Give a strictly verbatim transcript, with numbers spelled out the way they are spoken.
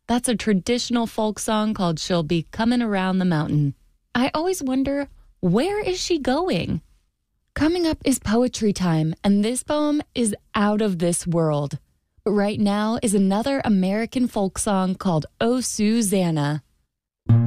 That's a traditional folk song called She'll Be Coming Around the Mountain. I always wonder, where is she going? Coming up is poetry time, and this poem is out of this world. But right now is another American folk song called Oh Susanna.